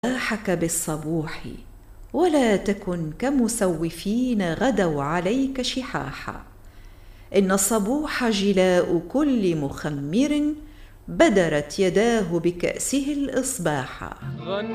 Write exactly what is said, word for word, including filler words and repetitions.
صباحك بالصبوح ولا تكن كمسوفين غدوا عليك شحاحا. إن الصبوح جلاء كل مخمر بدرت يداه بكأسه الإصباحا.